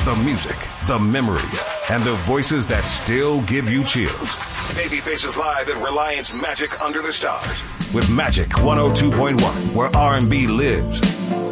The music, the memories, and the voices that still give you chills. Babyface is live at Reliance Magic Under the Stars with Magic 102.1, where R&B lives.